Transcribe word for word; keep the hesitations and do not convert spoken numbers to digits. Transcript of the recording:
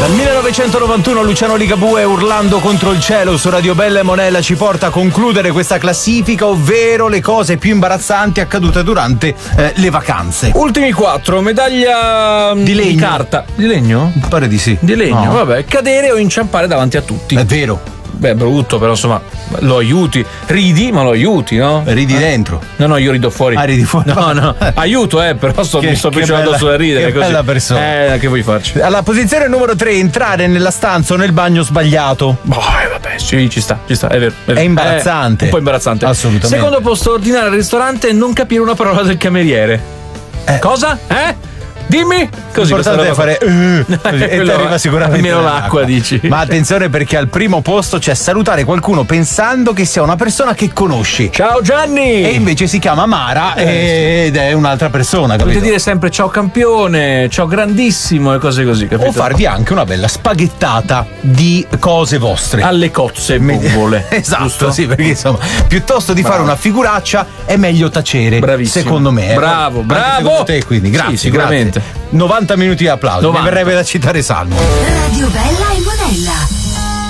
Dal millenovecentonovantuno Luciano Ligabue urlando contro il cielo su Radio Bella e Monella ci porta a concludere questa classifica, ovvero le cose più imbarazzanti accadute durante eh, le vacanze. Ultimi quattro, medaglia di legno. Di carta. Di legno? Mi pare di sì. Di legno, no. Vabbè, cadere o inciampare davanti a tutti. È vero. Beh, brutto, però insomma, lo aiuti. Ridi, ma lo aiuti, no? Ridi eh? dentro. No, no, io rido fuori. Ah, ridi fuori. No, no. Aiuto, eh, però sto, che, mi sto piacendo addosso da ridere. Che così. bella persona. Eh, che vuoi farci? Alla posizione numero tre, entrare nella stanza o nel bagno sbagliato. Boh, vabbè, sì, ci sta, ci sta, è vero. È, vero. È imbarazzante. È un po' imbarazzante. Assolutamente. Secondo posto, ordinare al ristorante e non capire una parola del cameriere. Eh. Cosa? Eh? Dimmi! Così l'importante è fare uh, così, e ti arriva sicuramente almeno l'acqua, dici. Ma attenzione, perché al primo posto c'è salutare qualcuno pensando che sia una persona che conosci. Ciao Gianni! E invece si chiama Mara eh, ed è un'altra persona, capito? Potete dire sempre ciao campione, ciao grandissimo e cose così, capito? O farvi anche una bella spaghettata di cose vostre. Alle cozze bombole. Esatto, giusto? sì, perché insomma, piuttosto di Bravo. fare una figuraccia è meglio tacere. Bravissimo. Secondo me. Bravo, Anche bravo. secondo te, quindi grazie, Sì, sicuramente. grazie. novanta minuti di applauso. Mi novanta. verrebbe da citare Salmo. Radio Bella e Monella.